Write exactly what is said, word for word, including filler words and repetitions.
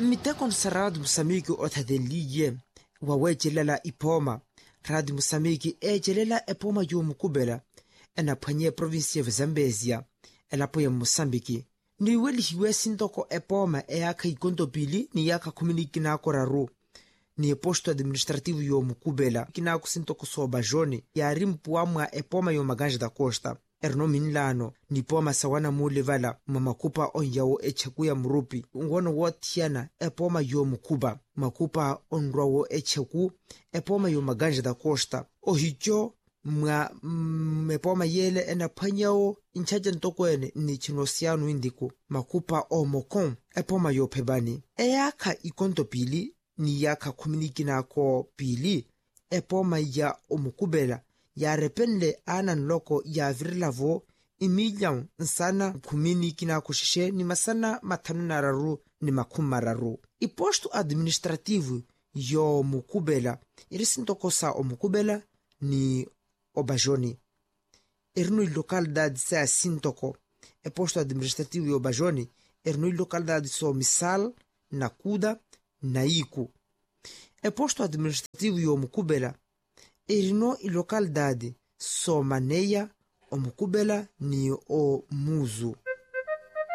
Miteko nsaradu Moçambique othadeliye wawejelela ipoma radi Moçambique ejelela epoma yomukubela enaphwanye provinsi ya Zambezia elapo ya Moçambique niwelihiwe sintoko epoma eyaka ikontopili ni yaka kumini kinako raru ni posto administrativo yomukubela kinako sintoko soba jone yari mpuamwa epoma yomaganja da Costa erno minlano ni poma sawana mulevala mamakupa onyawo echekuya murupi ngono wotiana epoma yomukuba makupa onrawo echeku epoma yomaganja da Costa ohicho mwa mepoma yele enaphwanyawo inchaja ntokwene ni chinosiano indiku makupa omokon epoma yopebani eyaka ikonto pili ni yaka kuminiki nako pili epoma ya omukubela ya repenle ana nloko ya virilavo imilyan nsana kuminiki nako shishe ni masana matanu nararu ni makumararu iposto administrativo yo mukubela irisintokosa omukubela ni Obajoni. Erno localidade sa sintoko e posto administrativo yo Obajoni erno localidade so Misal, Nakuda, Naiku. E posto administrativo yo Mukubela erno localidade so Maneia, o Mukubela ni o Muzu.